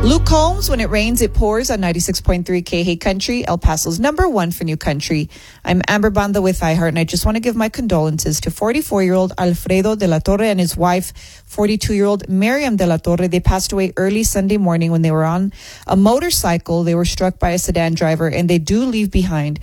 Luke Combs, When It Rains, It Pours on 96.3 KH Country, El Paso's #1 for new country. I'm Amber Banda with iHeart, and I just want to give my condolences to 44-year-old Alfredo de la Torre and his wife, 42-year-old Miriam de la Torre. They passed away early Sunday morning when they were on a motorcycle. They were struck by a sedan driver, and they do leave behind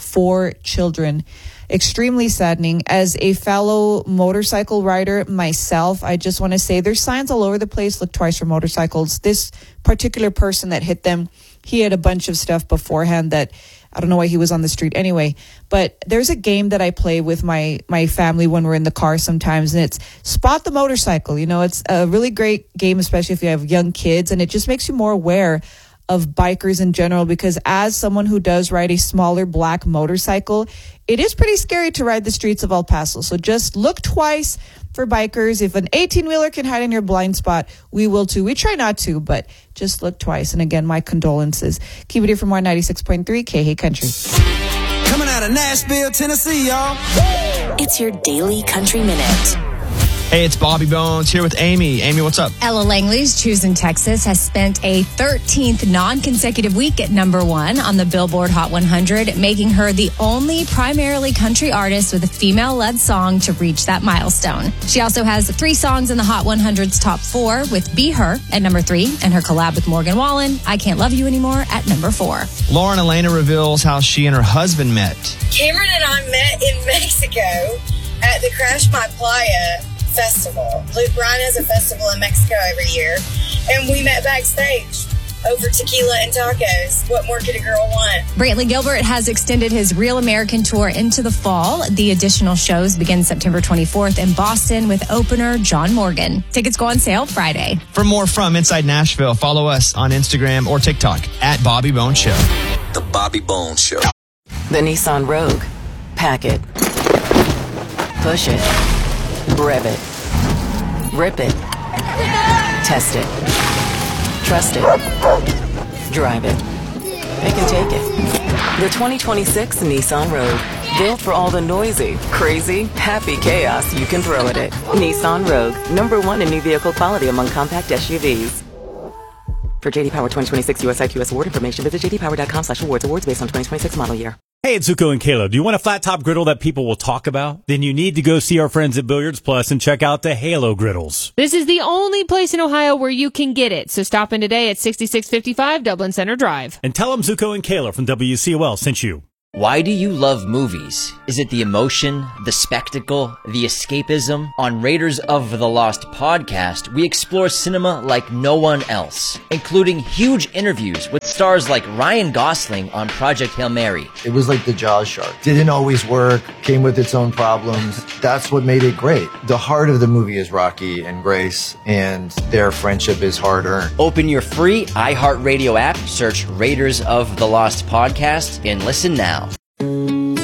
4 children. Extremely saddening. As a fellow motorcycle rider myself, I just want to say there's signs all over the place. Look twice for motorcycles. This particular person that hit them, he had a bunch of stuff beforehand that I don't know why he was on the street anyway. But there's a game that I play with my family when we're in the car sometimes, and it's Spot the Motorcycle. You know, it's a really great game, especially if you have young kids, and it just makes you more aware of bikers in general, because as someone who does ride a smaller black motorcycle, it is pretty scary to ride the streets of El Paso. So just look twice for bikers. If an 18-wheeler can hide in your blind spot, we will too. We try not to, but just look twice. And again, my condolences. Keep it here for more 96.3 KH Country. Coming out of Nashville, Tennessee, y'all. It's your daily country minute. Hey, it's Bobby Bones here with Amy. Amy, what's up? Ella Langley's Choosing Texas has spent a 13th non-consecutive week at #1 on the Billboard Hot 100, making her the only primarily country artist with a female-led song to reach that milestone. She also has 3 songs in the Hot 100's top 4, with Be Her at #3 and her collab with Morgan Wallen, I Can't Love You Anymore, at #4. Lauren Elena reveals how she and her husband met. Cameron and I met in Mexico at the Crash My Playa festival. Luke Bryan has a festival in Mexico every year, and we met backstage over tequila and tacos. What more could a girl want? Brantley Gilbert has extended his Real American Tour into the fall. The additional shows begin September 24th in Boston with opener John Morgan. Tickets go on sale Friday. For more from Inside Nashville, follow us on Instagram or TikTok at Bobby Bones Show. The Bobby Bones Show. The Nissan Rogue. Pack it. Push it. Rev it. Rip it. Test it. Trust it. Drive it. They can take it. The 2026 Nissan Rogue. Built for all the noisy, crazy, happy chaos you can throw at it. Nissan Rogue. #1 in new vehicle quality among compact SUVs. For JD Power 2026 US IQS award information, visit jdpower.com/awards. Awards based on 2026 model year. Hey, it's Zuko and Kayla. Do you want a flat top griddle that people will talk about? Then you need to go see our friends at Billiards Plus and check out the Halo griddles. This is the only place in Ohio where you can get it. So stop in today at 6655 Dublin Center Drive. And tell them Zuko and Kayla from WCOL sent you. Why do you love movies? Is it the emotion, the spectacle, the escapism? On Raiders of the Lost podcast, we explore cinema like no one else, including huge interviews with stars like Ryan Gosling on Project Hail Mary. It was like the Jaws shark. Didn't always work, came with its own problems. That's what made it great. The heart of the movie is Rocky and Grace, and their friendship is hard-earned. Open your free iHeartRadio app, search Raiders of the Lost podcast, and listen now.